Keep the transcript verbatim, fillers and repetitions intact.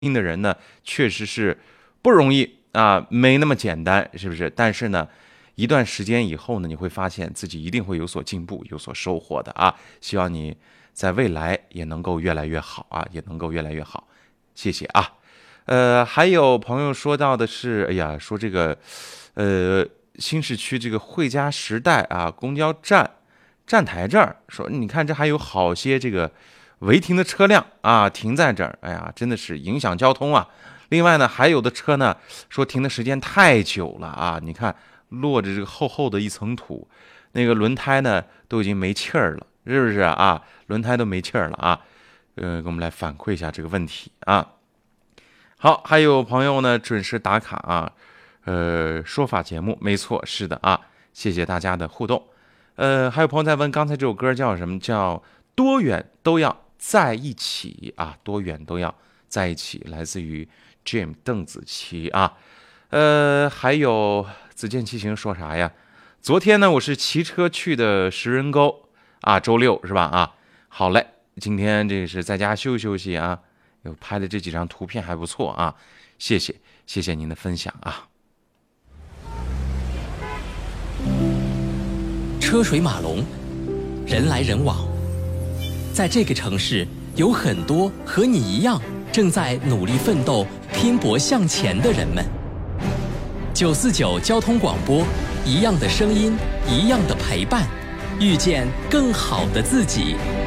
听的人呢，确实是不容易啊，没那么简单，是不是？但是呢，一段时间以后呢，你会发现自己一定会有所进步，有所收获的啊！希望你在未来也能够越来越好啊，也能够越来越好。谢谢啊。呃，还有朋友说到的是，哎呀，说这个，呃，新市区这个汇佳时代啊，公交站站台这儿，说你看这还有好些这个违停的车辆啊，停在这儿，哎呀，真的是影响交通啊。另外呢，还有的车呢，说停的时间太久了啊，你看落着这个厚厚的一层土，那个轮胎呢都已经没气儿了，是不是啊？轮胎都没气儿了啊。呃，给我们来反馈一下这个问题啊。好，还有朋友呢准时打卡啊，呃，说法节目，没错，是的啊，谢谢大家的互动。呃，还有朋友在问，刚才这首歌叫什么？叫多远都要在一起啊，多远都要在一起，来自于 Jim 邓紫棋啊。呃，还有子健骑行说啥呀？昨天呢，我是骑车去的石人沟啊，周六是吧？啊，好嘞，今天这是在家休息休息啊。有拍的这几张图片还不错啊，谢谢谢谢您的分享啊。 车水马龙，人来人往，在这个城市有很多和你一样正在努力奋斗、拼搏向前的人们。九四九交通广播，一样的声音，一样的陪伴，遇见更好的自己。